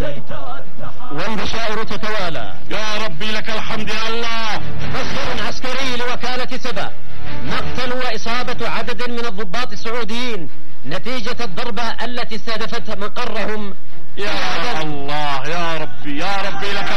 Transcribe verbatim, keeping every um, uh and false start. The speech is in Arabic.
والبشائر تتوالى. يا ربي لك الحمد يا الله. تصدير عسكري لوكالة سبا: مقتل وإصابة عدد من الضباط السعوديين نتيجة الضربة التي استهدفت مقرهم. يا الله يا ربي يا ربي لك